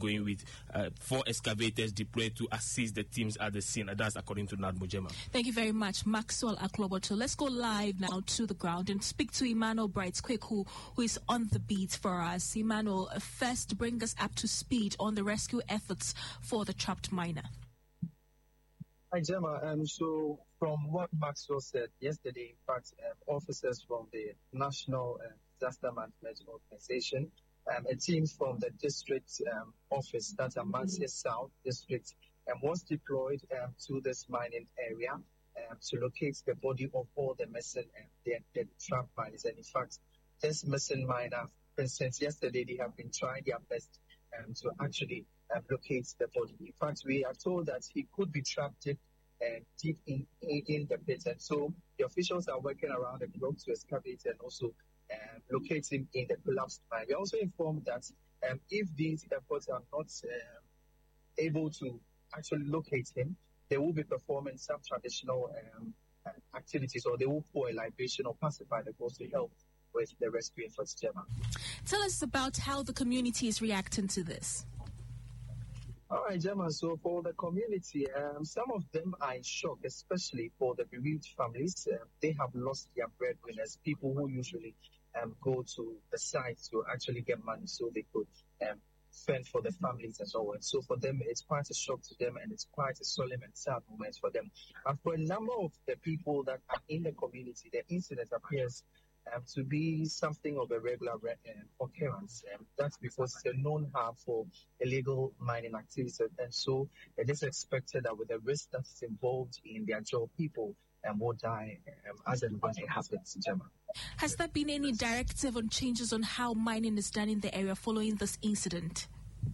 going with 4 excavators deployed to assist the teams at the scene. That's according to Nad Mujema. Thank you very much, Maxwell Akloboto. Let's go live now to the ground and speak to Emmanuel Bright-Quick, who is on the beat for us. Emmanuel, first bring us up to speed on the rescue efforts for the trapped miner. Hi, Gemma. So from what Maxwell said yesterday, in fact, officers from the National Disaster Management Organization, a team from the district office, that's Amasia South District, was deployed to this mining area to locate the body of all the missing the trapped miners. And in fact, this missing miner, for instance, yesterday they have been trying their best to actually locate the body. In fact, we are told that he could be trapped deep in the pit. And so the officials are working around the clock to excavate and also locate him in the collapsed mine. We are also informed that if these efforts are not able to actually locate him, they will be performing some traditional activities, or they will pour a libation or pacify the ghost to help with the rescue efforts, Gemma. Tell us about how the community is reacting to this. All right, Gemma. So for the community, some of them are in shock, especially for the bereaved families. They have lost their breadwinners, people who usually go to the site to actually get money so they could fend for the families and so on. So for them, it's quite a shock to them, and it's quite a solemn and sad moment for them. And for a number of the people that are in the community, the incident appears to be something of a regular occurrence. That's because it's a known hub for illegal mining activities. And so it is expected that with the risk that's involved in their job, people will die as and when it happens, Gemma. Has there been any directive on changes on how mining is done in the area following this incident?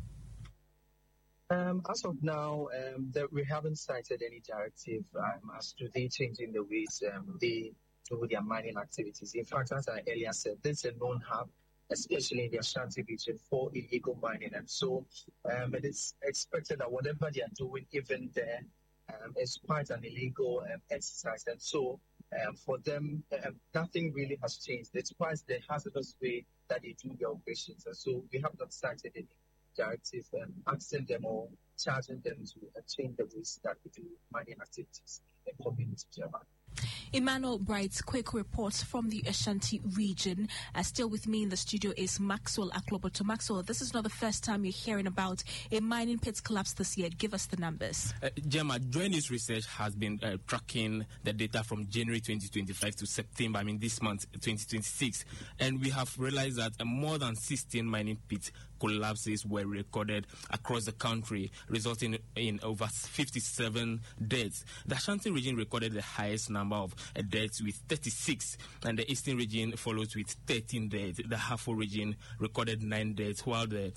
As of now, we haven't cited any directive as to they changing the ways they do their mining activities. In fact, as I earlier said, this is a known hub, especially in the Ashanti region, for illegal mining. And so it is expected that whatever they are doing, even there, is quite an illegal exercise. And so for them, nothing really has changed. It's quite the hazardous way that they do their operations. And so we have not cited any directive asking them or charging them to change the ways that we do mining activities in the community. Emmanuel Bright-Quick reports from the Ashanti region. Still with me in the studio is Maxwell Akloboto. Maxwell, this is not the first time you're hearing about a mining pit collapse this year. Give us the numbers. Gemma, Joy News Research has been tracking the data from January 2025 to September, this month, 2026. And we have realized that more than 16 mining pit collapses were recorded across the country, resulting in over 57 deaths. The Ashanti region recorded the highest number of deaths with 36, and the Eastern region follows with 13 deaths. The Hafo region recorded 9 deaths, while the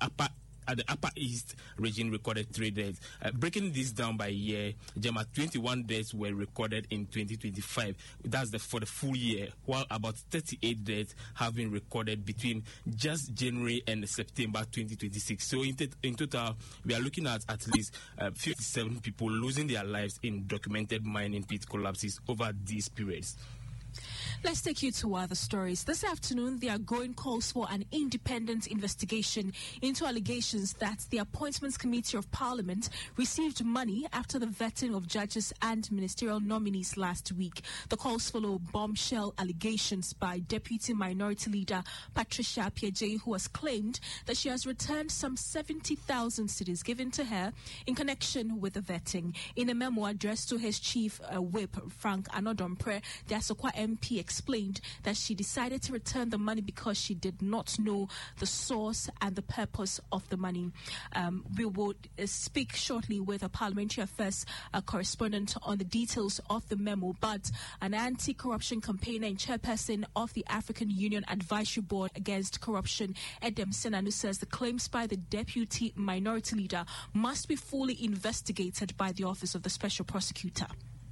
Upper East region recorded 3 deaths. Breaking this down by year, Gemma, 21 deaths were recorded in 2025. That's for the full year, while about 38 deaths have been recorded between just January and September 2026. So in total, we are looking at least 57 people losing their lives in documented mining pit collapses over these periods. Let's take you to other stories. This afternoon, there are growing calls for an independent investigation into allegations that the Appointments Committee of Parliament received money after the vetting of judges and ministerial nominees last week. The calls follow bombshell allegations by Deputy Minority Leader Patricia Appiah-Jane, who has claimed that she has returned some 70,000 cedis given to her in connection with the vetting. In a memo addressed to his chief whip, Frank Anodompre, the Asokwa MP explained that she decided to return the money because she did not know the source and the purpose of the money. We will speak shortly with a parliamentary affairs correspondent on the details of the memo, but an anti-corruption campaigner and chairperson of the African Union Advisory Board Against Corruption, Edem Senanu, says the claims by the Deputy Minority Leader must be fully investigated by the Office of the Special Prosecutor.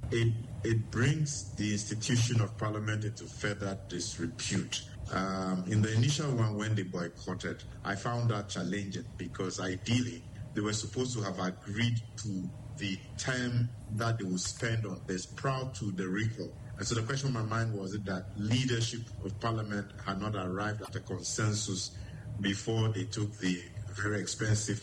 It brings the institution of Parliament into further disrepute. In the initial one, when they boycotted, I found that challenging because ideally they were supposed to have agreed to the time that they would spend on this prior to the recall. And so the question in my mind was that leadership of Parliament had not arrived at a consensus before they took the very expensive